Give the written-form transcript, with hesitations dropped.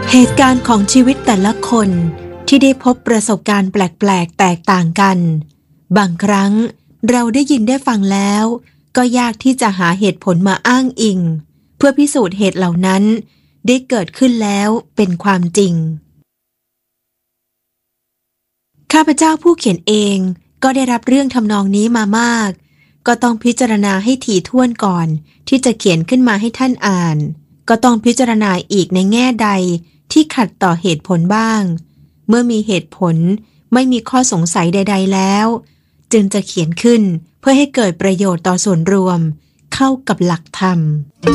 เหตุการณ์ของชีวิตแต่ละคนที่ได้พบประสบการณ์แปลกๆแตกต่างกันบางครั้งเราได้ยินได้ฟังแล้วก็ยากที่จะหาเหตุผลมาอ้างอิงเพื่อพิสูจน์เหตุเหล่านั้นได้เกิดขึ้นแล้วเป็นความจริงข้าพเจ้าผู้เขียนเองก็ได้รับเรื่องทำนองนี้มามากก็ต้องพิจารณาให้ถี่ถ้วนก่อนที่จะเขียนขึ้นมาให้ท่านอ่านก็ต้องพิจารณาอีกในแง่ใดที่ขัดต่อเหตุผลบ้างเมื่อมีเหตุผลไม่มีข้อสงสัยใดๆแล้วจึงจะเขียนขึ้นเพื่อให้เกิดประโยชน์ต่อส่วนรวมเข้ากับหลักธรรม